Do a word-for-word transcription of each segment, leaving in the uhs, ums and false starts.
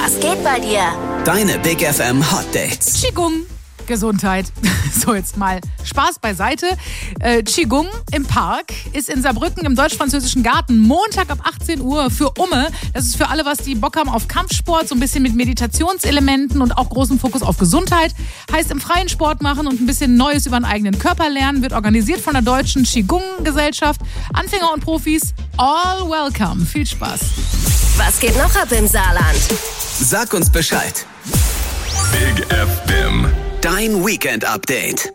Was geht bei dir? Deine Big F M Hot Dates. Qigong. Gesundheit. So, jetzt mal Spaß beiseite. Äh, Qigong im Park ist in Saarbrücken im Deutsch-Französischen Garten Montag ab achtzehn Uhr für Umme. Das ist für alle, was die Bock haben auf Kampfsport, so ein bisschen mit Meditationselementen und auch großen Fokus auf Gesundheit. Heißt im freien Sport machen und ein bisschen Neues über den eigenen Körper lernen. Wird organisiert von der Deutschen Qigong-Gesellschaft. Anfänger und Profis, all welcome. Viel Spaß. Was geht noch ab im Saarland? Sag uns Bescheid. Big F M. Dein Weekend-Update.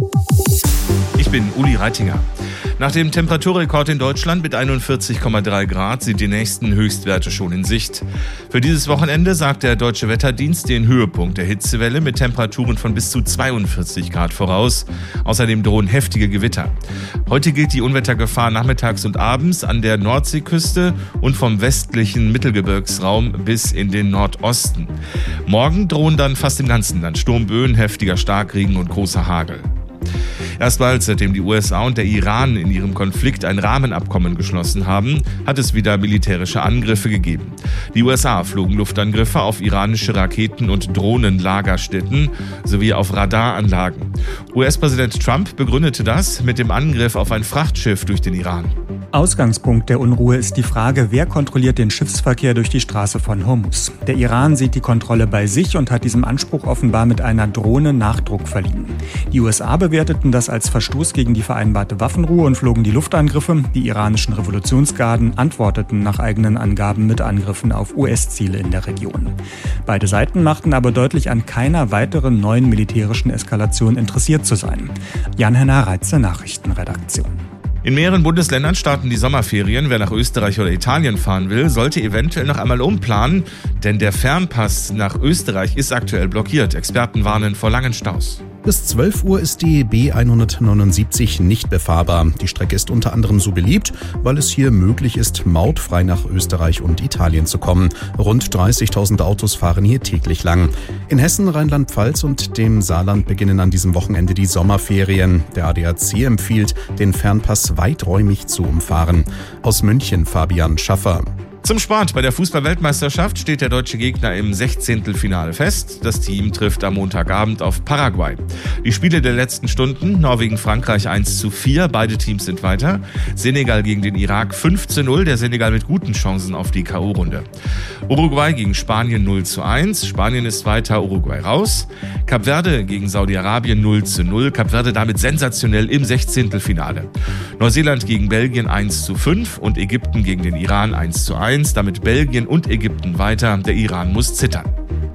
Ich bin Uli Reitinger. Nach dem Temperaturrekord in Deutschland mit einundvierzig Komma drei Grad sind die nächsten Höchstwerte schon in Sicht. Für dieses Wochenende sagt der Deutsche Wetterdienst den Höhepunkt der Hitzewelle mit Temperaturen von bis zu zweiundvierzig Grad voraus. Außerdem drohen heftige Gewitter. Heute gilt die Unwettergefahr nachmittags und abends an der Nordseeküste und vom westlichen Mittelgebirgsraum bis in den Nordosten. Morgen drohen dann fast im ganzen Land Sturmböen, heftiger Starkregen und großer Hagel. Erstmals, seitdem die U S A und der Iran in ihrem Konflikt ein Rahmenabkommen geschlossen haben, hat es wieder militärische Angriffe gegeben. Die U S A flogen Luftangriffe auf iranische Raketen- und Drohnenlagerstätten sowie auf Radaranlagen. U S-Präsident Trump begründete das mit dem Angriff auf ein Frachtschiff durch den Iran. Ausgangspunkt der Unruhe ist die Frage, wer kontrolliert den Schiffsverkehr durch die Straße von Hormuz. Der Iran sieht die Kontrolle bei sich und hat diesem Anspruch offenbar mit einer Drohne Nachdruck verliehen. Die U S A bewerteten das als Verstoß gegen die vereinbarte Waffenruhe und flogen die Luftangriffe. Die iranischen Revolutionsgarden antworteten nach eigenen Angaben mit Angriffen auf U S-Ziele in der Region. Beide Seiten machten aber deutlich, an keiner weiteren neuen militärischen Eskalation interessiert zu sein. Jan-Henner Reitze, Nachrichtenredaktion. In mehreren Bundesländern starten die Sommerferien. Wer nach Österreich oder Italien fahren will, sollte eventuell noch einmal umplanen, denn der Fernpass nach Österreich ist aktuell blockiert. Experten warnen vor langen Staus. Bis zwölf Uhr ist die B hundertneunundsiebzig nicht befahrbar. Die Strecke ist unter anderem so beliebt, weil es hier möglich ist, mautfrei nach Österreich und Italien zu kommen. Rund dreißigtausend Autos fahren hier täglich lang. In Hessen, Rheinland-Pfalz und dem Saarland beginnen an diesem Wochenende die Sommerferien. Der A D A C empfiehlt, den Fernpass weiträumig zu umfahren. Aus München Fabian Schaffer. Zum Sport. Bei der Fußball-Weltmeisterschaft steht der deutsche Gegner im Sechzehntelfinale fest. Das Team trifft am Montagabend auf Paraguay. Die Spiele der letzten Stunden: Norwegen-Frankreich eins zu vier. Beide Teams sind weiter. Senegal gegen den Irak fünf zu null. Der Senegal mit guten Chancen auf die K O-Runde. Uruguay gegen Spanien null zu eins. Spanien ist weiter, Uruguay raus. Kap Verde gegen Saudi-Arabien null zu null. Kap Verde damit sensationell im Sechzehntelfinale. Neuseeland gegen Belgien eins zu fünf und Ägypten gegen den Iran eins zu eins. Damit Belgien und Ägypten weiter. Der Iran muss zittern.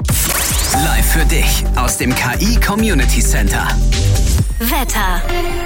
Live für dich aus dem K I Community Center. Wetter.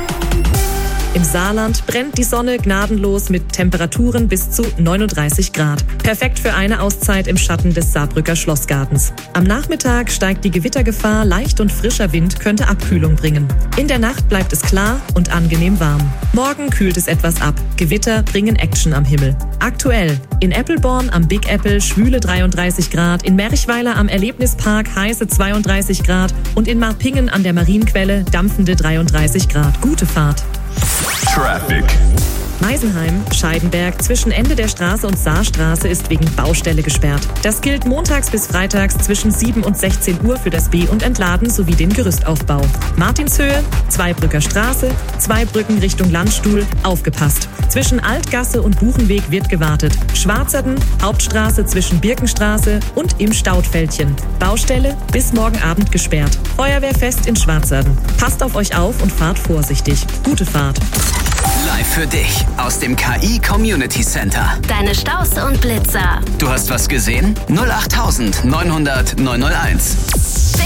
Im Saarland brennt die Sonne gnadenlos mit Temperaturen bis zu neununddreißig Grad. Perfekt für eine Auszeit im Schatten des Saarbrücker Schlossgartens. Am Nachmittag steigt die Gewittergefahr, leicht und frischer Wind könnte Abkühlung bringen. In der Nacht bleibt es klar und angenehm warm. Morgen kühlt es etwas ab. Gewitter bringen Action am Himmel. Aktuell: in Eppelborn am Big Apple schwüle dreiunddreißig Grad, in Merchweiler am Erlebnispark heiße zweiunddreißig Grad und in Marpingen an der Marienquelle dampfende dreiunddreißig Grad. Gute Fahrt. Traffic. Meisenheim, Scheidenberg, zwischen Ende der Straße und Saarstraße ist wegen Baustelle gesperrt. Das gilt montags bis freitags zwischen sieben und sechzehn Uhr für das Be- und Entladen sowie den Gerüstaufbau. Martinshöhe, Zweibrücker Straße, Zweibrücken Richtung Landstuhl, aufgepasst. Zwischen Altgasse und Buchenweg wird gewartet. Schwarzerden, Hauptstraße zwischen Birkenstraße und im Staudfältchen. Baustelle bis morgen Abend gesperrt. Feuerwehrfest in Schwarzerden. Passt auf euch auf und fahrt vorsichtig. Gute Fahrt. Live für dich aus dem K I Community Center. Deine Staus und Blitzer. Du hast was gesehen? null acht neunhundert neunhunderteins.